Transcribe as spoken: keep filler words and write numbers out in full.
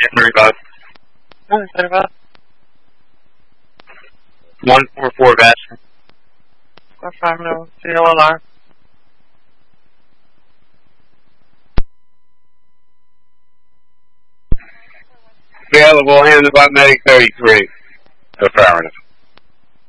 thirty-five. one thirty-five. one four four Vascular. four five no C L L R. Available, hand about medic thirty-three. Affirmative.